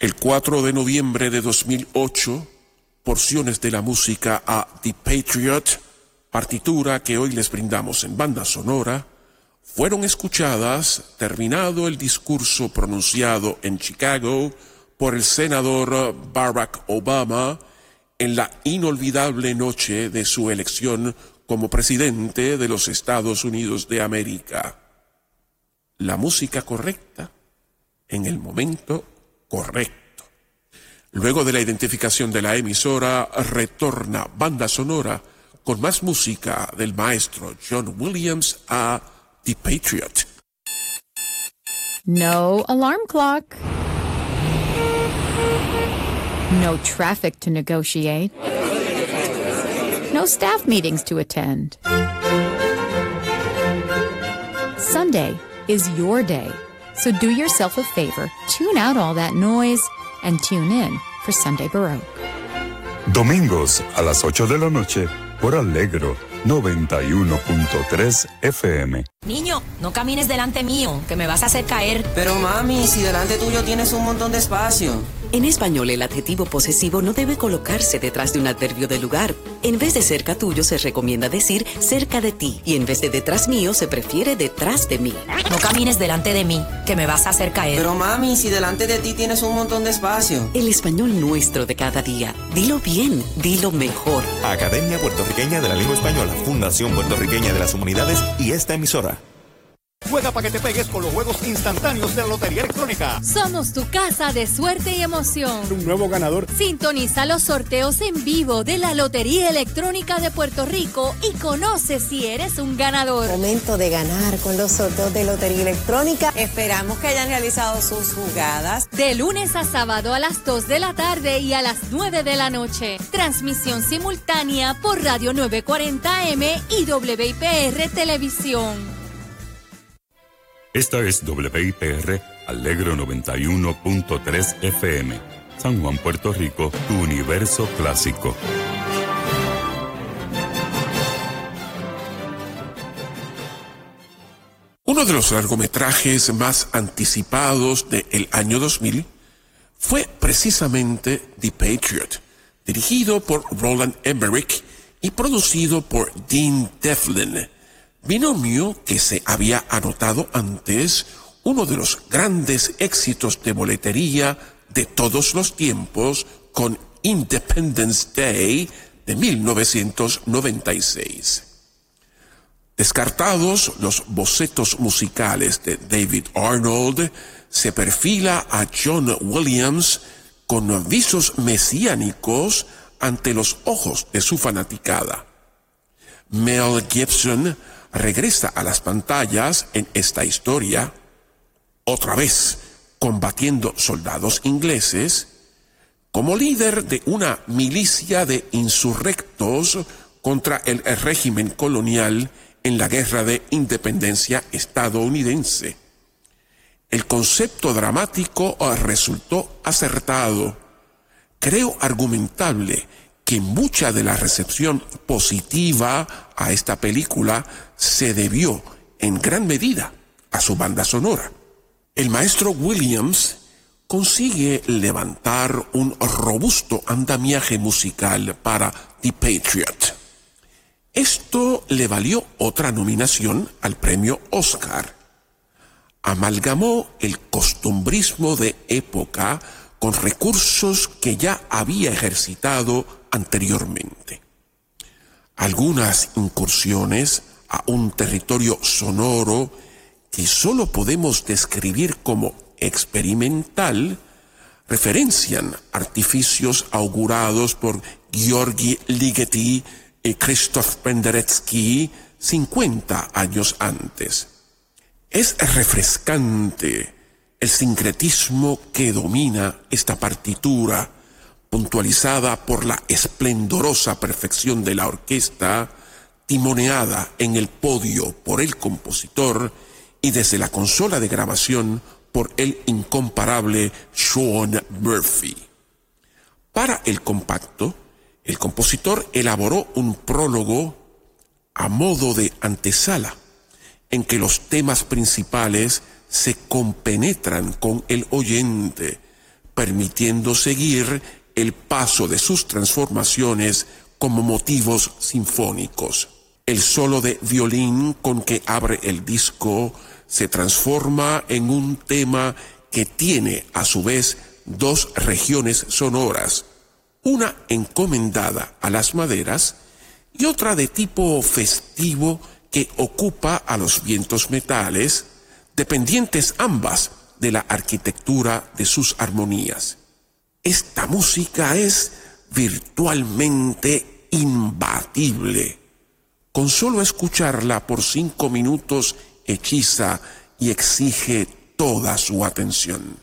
El 4 de noviembre de 2008, porciones de la música a The Patriot, partitura que hoy les brindamos en banda sonora, fueron escuchadas terminado el discurso pronunciado en Chicago por el senador Barack Obama en la inolvidable noche de su elección como presidente de los Estados Unidos de América. La música correcta en el momento correcto. Luego de la identificación de la emisora, retorna banda sonora con más música del maestro John Williams a The Patriot. No alarm clock. No traffic to negotiate. No staff meetings to attend. Sunday is your day. So do yourself a favor, tune out all that noise, and tune in for Sunday Baroque. Domingos a las 8 de la noche por Alegro 91.3 FM. Niño, no camines delante mío, que me vas a hacer caer. Pero mami, si delante tuyo tienes un montón de espacio. En español, el adjetivo posesivo no debe colocarse detrás de un adverbio de lugar. En vez de cerca tuyo, se recomienda decir cerca de ti. Y en vez de detrás mío, se prefiere detrás de mí. No camines delante de mí, que me vas a hacer caer. Pero mami, si delante de ti tienes un montón de espacio. El español nuestro de cada día. Dilo bien, dilo mejor. Academia Puertorriqueña de la Lengua Española, Fundación Puertorriqueña de las Humanidades y esta emisora. Juega para que te pegues con los juegos instantáneos de la Lotería Electrónica. Somos tu casa de suerte y emoción. Un nuevo ganador. Sintoniza los sorteos en vivo de la Lotería Electrónica de Puerto Rico y conoce si eres un ganador. Momento de ganar con los sorteos de Lotería Electrónica. Esperamos que hayan realizado sus jugadas. De lunes a sábado a las 2 de la tarde y a las 9 de la noche. Transmisión simultánea por Radio 940M y WIPR Televisión. Esta es WIPR Alegro 91.3 FM. San Juan, Puerto Rico, tu universo clásico. Uno de los largometrajes más anticipados del año 2000 fue precisamente The Patriot, dirigido por Roland Emmerich y producido por Dean Devlin, binomio que se había anotado antes uno de los grandes éxitos de boletería de todos los tiempos con Independence Day de 1996. Descartados los bocetos musicales de David Arnold, se perfila a John Williams con visos mesiánicos ante los ojos de su fanaticada. Mel Gibson regresa a las pantallas en esta historia, otra vez combatiendo soldados ingleses, como líder de una milicia de insurrectos contra el régimen colonial en la Guerra de Independencia estadounidense. El concepto dramático resultó acertado. Creo argumentable que mucha de la recepción positiva a esta película se debió en gran medida a su banda sonora. El maestro Williams consigue levantar un robusto andamiaje musical para The Patriot. Esto le valió otra nominación al premio Oscar. Amalgamó el costumbrismo de época con recursos que ya había ejercitado anteriormente. Algunas incursiones a un territorio sonoro que solo podemos describir como experimental referencian artificios augurados por Georgi Ligeti y Krzysztof Penderecki 50 años antes. Es refrescante el sincretismo que domina esta partitura, puntualizada por la esplendorosa perfección de la orquesta, timoneada en el podio por el compositor y desde la consola de grabación por el incomparable Sean Murphy. Para el compacto, el compositor elaboró un prólogo a modo de antesala, en que los temas principales se compenetran con el oyente, permitiendo seguir el paso de sus transformaciones como motivos sinfónicos. El solo de violín con que abre el disco se transforma en un tema que tiene a su vez dos regiones sonoras, una encomendada a las maderas y otra de tipo festivo que ocupa a los vientos metales, dependientes ambas de la arquitectura de sus armonías. Esta música es virtualmente imbatible. Con solo escucharla por 5 minutos hechiza y exige toda su atención.